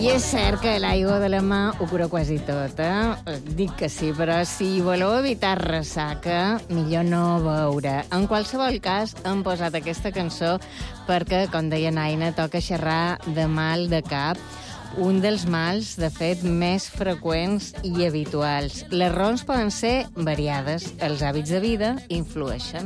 I és cert que l'aigua de la mà ho cura quasi tot, Dic que sí, però si voleu evitar ressaca, millor no beure. En qualsevol cas, hem posat aquesta cançó perquè, com deia Naina, toca xerrar de mal de cap, un dels mals, de fet, més freqüents i habituals. Les raons poden ser variades. Els hàbits de vida influeixen.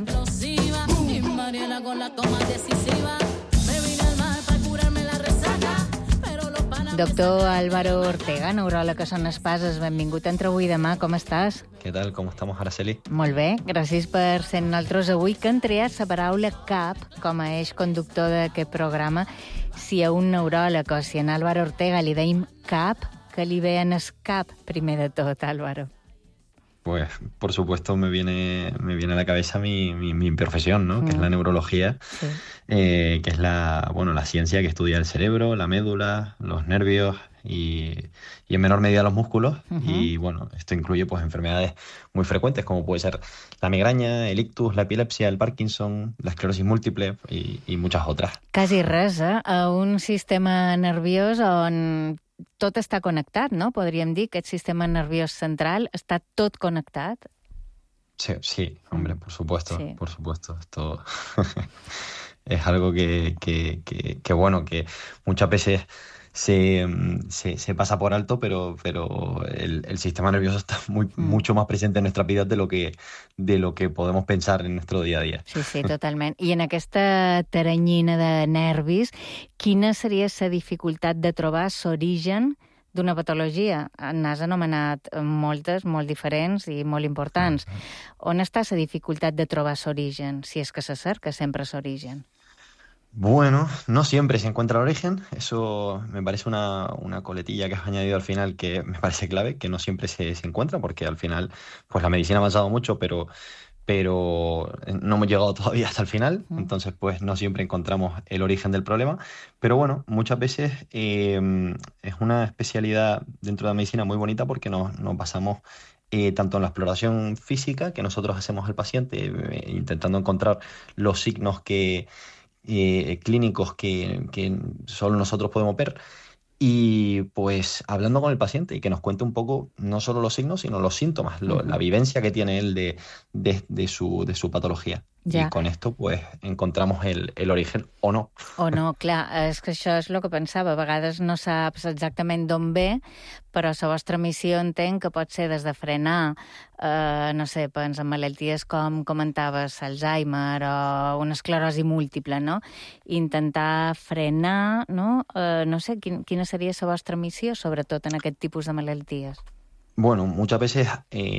Doctor Álvaro Ortega, neuròleg a Son Espases, benvingut a Entre avui i demà. Com estàs? Què tal? Com estamos, Araceli? Molt bé, gràcies per ser amb nosaltres avui, que han triat la paraula cap com a eix conductor d'aquest programa. Si a un neuròleg o si a Álvaro Ortega li deim cap, que li ve en el cap primer de tot, Álvaro? Pues, por supuesto, me viene a la cabeza mi profesión, ¿no? Que es la neurología, Sí. Que es la ciencia que estudia el cerebro, la médula, los nervios y en menor medida los músculos. Y bueno, esto incluye pues enfermedades muy frecuentes como puede ser la migraña, el ictus, la epilepsia, el Parkinson, la esclerosis múltiple y muchas otras. Quasi res, a un sistema nerviós on tot està connectat, no? Podríem dir que aquest sistema nerviós central està tot connectat. Sí, hombre, por supuesto, Sí. por supuesto. Esto es algo que muchas veces se pasa por alto, pero el sistema nervioso está mucho más presente en nuestras vidas de lo que podemos pensar en nuestro día a día. Sí, totalment. I en aquesta teranyina de nervis, quina seria la dificultat de trobar l'origen d'una patologia? N'has anomenat moltes, molt diferents i molt importants. On està la dificultat de trobar l'origen, si és que se cerca sempre l'origen? Bueno, no siempre se encuentra el origen. Eso me parece una coletilla que has añadido al final que me parece clave, que no siempre se encuentra, porque al final pues la medicina ha avanzado mucho, pero no hemos llegado todavía hasta el final. Entonces pues no siempre encontramos el origen del problema. Pero bueno, muchas veces es una especialidad dentro de la medicina muy bonita porque nos basamos tanto en la exploración física que nosotros hacemos al paciente, intentando encontrar los signos clínicos que solo nosotros podemos ver, y pues hablando con el paciente y que nos cuente un poco no solo los signos sino los síntomas, la vivencia que tiene él de su patología. Ja. I con esto pues encontramos el origen o no. O no, clar, és que això és el que pensava. A vegades no saps exactament d'on ve, però la vostra missió entenc que pot ser des de frenar, no sé, pensa en malalties com comentaves, Alzheimer o una esclerosi múltiple, no? Intentar frenar, no? No sé, quina seria la vostra missió, sobretot en aquest tipus de malalties? Bueno, muchas veces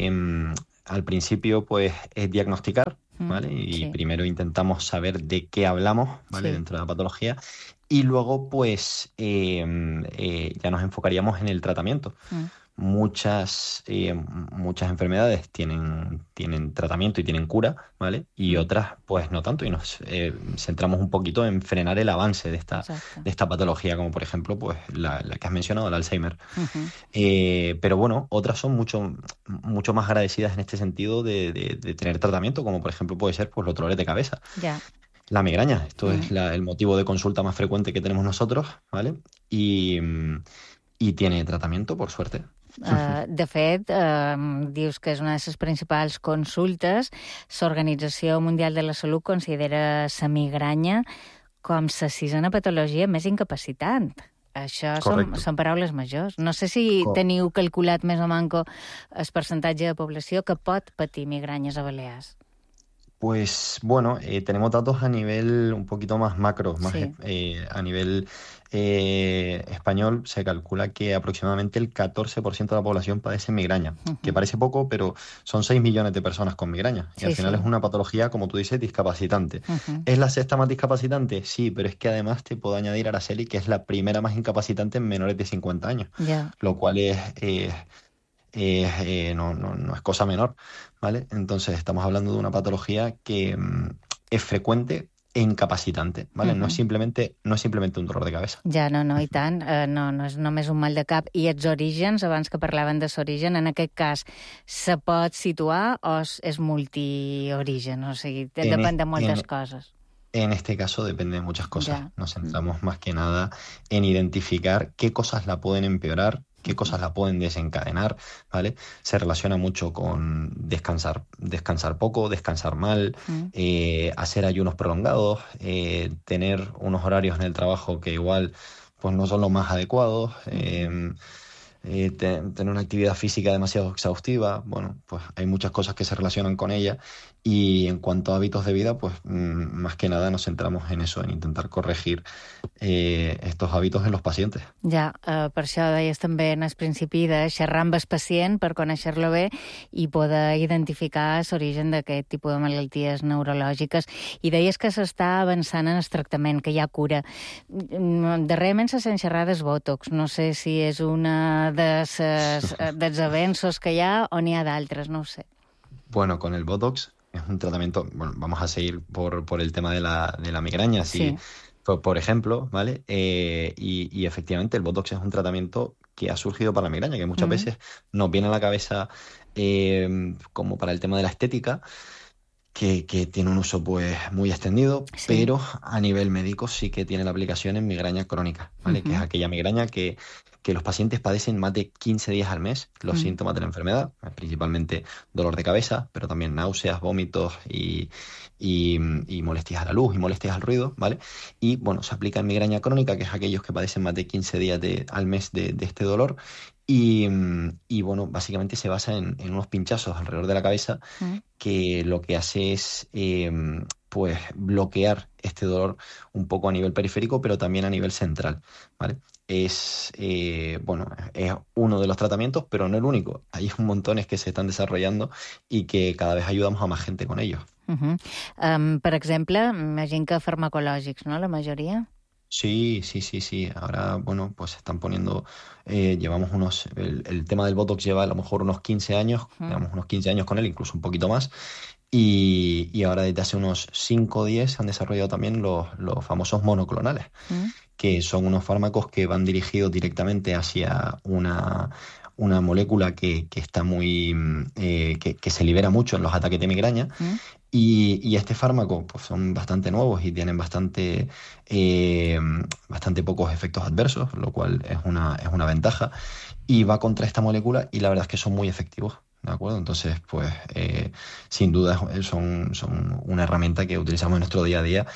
al principio pues es diagnosticar, ¿vale? Y sí. primero intentamos saber de qué hablamos, ¿vale? Sí. Dentro de la patología. Y luego pues ya nos enfocaríamos en el tratamiento. Muchas enfermedades tienen tratamiento y tienen cura, ¿vale? Y otras pues no tanto, y nos centramos un poquito en frenar el avance de esta patología, como por ejemplo pues la que has mencionado, el Alzheimer. Pero bueno, otras son mucho más agradecidas en este sentido de tener tratamiento, como por ejemplo puede ser pues los dolores de cabeza. Ja. La migraña, esto es el motivo de consulta más frecuente que tenemos nosotros, ¿vale? Y tiene tratamiento, por suerte. De fet, dius que és una de les principals consultes. L'Organització Mundial de la Salut considera la migranya com la sisena patologia més incapacitant. Això són paraules majors. No sé si teniu calculat més o manco el percentatge de població que pot patir migranyes a Balears. Pues bueno, tenemos datos a nivel un poquito más macro, a nivel español se calcula que aproximadamente el 14% de la población padece migraña, que parece poco, pero son 6 millones de personas con migraña. Y al final es una patología, como tú dices, discapacitante. ¿Es la sexta más discapacitante? Sí, pero es que además te puedo añadir, Araceli, que es la primera más incapacitante en menores de 50 años, lo cual no es cosa menor, ¿vale? Entonces estamos hablando de una patología que es frecuente e incapacitante, ¿vale? No es simplemente un dolor de cabeza. Ja, no, i tant. No és només un mal de cap. I els orígens, abans que parlaven de l'origen, en aquest cas, se pot situar o és multiorigen? O sigui, depèn de moltes coses. En este caso depende de muchas cosas. Ya. Nos centramos más que nada en identificar qué cosas la pueden empeorar, qué cosas la pueden desencadenar, ¿vale? Se relaciona mucho con descansar poco, descansar mal, Mm. hacer ayunos prolongados, tener unos horarios en el trabajo que igual pues no son los más adecuados, tener una actividad física demasiado exhaustiva. Bueno, pues hay muchas cosas que se relacionan con ella, y en cuanto a hábitos de vida, pues más que nada nos centramos en eso, en intentar corregir estos hábitos en los pacientes. Ja, per això deies també en el principi de xerrar amb el pacient per conèixer-lo bé i poder identificar l'origen d'aquest tipus de malalties neurològiques. I deies que s'està avançant en el tractament, que hi ha cura. Darrerament se sent xerrar del Botox. No sé si és una dels avenços que hi ha o n'hi ha d'altres, no ho sé. Bueno, con el Botox es un tratamiento, bueno, vamos a seguir por el tema de la migraña, Sí. si, por ejemplo, ¿vale? Y efectivamente el Botox es un tratamiento que ha surgido para la migraña, que muchas veces nos viene a la cabeza como para el tema de la estética, que tiene un uso pues muy extendido, Sí. pero a nivel médico sí que tiene la aplicación en migraña crónica, ¿vale? Que es aquella migraña que los pacientes padecen más de 15 días al mes los síntomas de la enfermedad, principalmente dolor de cabeza, pero también náuseas, vómitos y molestias a la luz y molestias al ruido, ¿vale? Y bueno, se aplica en migraña crónica, que es aquellos que padecen más de 15 días al mes de este dolor. Y bueno, básicamente se basa en unos pinchazos alrededor de la cabeza que lo que hace es pues bloquear este dolor un poco a nivel periférico, pero también a nivel central, ¿vale? Bueno, es uno de los tratamientos, pero no el único. Hay un montones que se están desarrollando y que cada vez ayudamos a más gente con ellos. Per exemple, imagino que farmacològics, no?, la majoria. Sí, sí, sí, sí. Ahora, bueno, pues se están poniendo, el tema del Botox lleva a lo mejor unos 15 años, llevamos unos 15 años con él, incluso un poquito más, y ahora desde hace unos 5 o 10 se han desarrollado también los famosos monoclonales, que son unos fármacos que van dirigidos directamente hacia una molécula que está que se libera mucho en los ataques de migraña. Y este fármaco pues, son bastante nuevos y tienen bastante pocos efectos adversos, lo cual es una ventaja. Y va contra esta molécula y la verdad es que son muy efectivos, ¿de acuerdo? Entonces, pues sin duda son una herramienta que utilizamos en nuestro día a día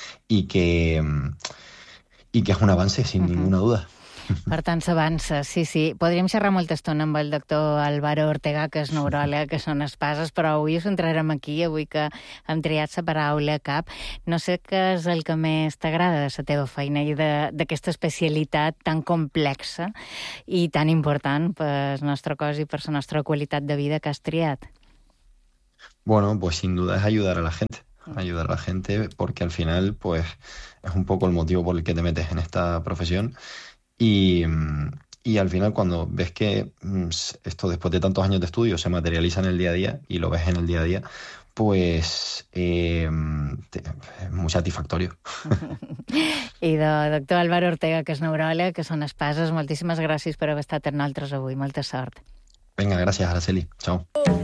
y que es un avance, sin ninguna duda. Per tant, s'avança, sí, sí. Podríem xerrar molta estona amb el doctor Álvaro Ortega, que és neuròleg, que són espases, però avui ho centrarem aquí, avui que hem triat la paraula cap. No sé què és el que més t'agrada de la teva feina i d'aquesta especialitat tan complexa i tan important per el nostre cos i per la nostra qualitat de vida que has triat. Bueno, pues sin duda es ayudar a la gente, porque al final, pues, es un poco el motivo por el que te metes en esta profesión. Y al final, cuando ves que esto después de tantos años de estudio se materializa en el día a día y lo ves en el día a día, pues es muy satisfactorio. I de doctor Álvaro Ortega, que és neuròleg, que són espases, moltíssimes gràcies per haver estat amb nosaltres avui. Molta sort. Venga, gracias, Araceli. Chao.